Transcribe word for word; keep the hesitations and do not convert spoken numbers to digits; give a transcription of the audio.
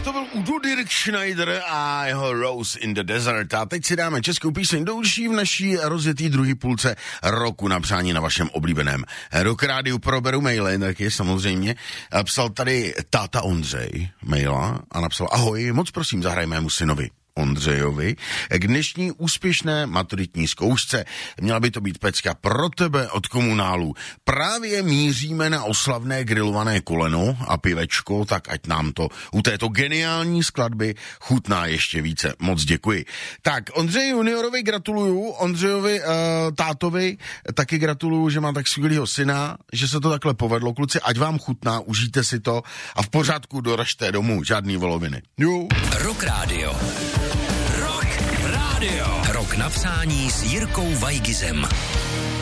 to byl Udo Dirk Schneider a jeho Rose in the Desert. A teď si dáme českou píseň douší v naší rozjetý druhý půlce roku na přání na vašem oblíbeném Rock Rádiu. Proberu maily, taky samozřejmě. Psal tady táta Ondřej maila a napsal: ahoj, moc prosím, zahraj mému synovi Ondřejovi k dnešní úspěšné maturitní zkoušce. Měla by to být pecka pro tebe od komunálů. Právě míříme na oslavné grilované koleno a pivečko, tak ať nám to u této geniální skladby chutná ještě více. Moc děkuji. Tak, Ondřej juniorovi gratuluju, Ondřejovi uh, tátovi taky gratuluju, že má tak skvělýho syna, že se to takhle povedlo. Kluci, ať vám chutná, užijte si to a v pořádku doražte domů, žádný voloviny. Jo. Rock Radio. Rock Radio. Rok na přání s Jirkou Vajgizem.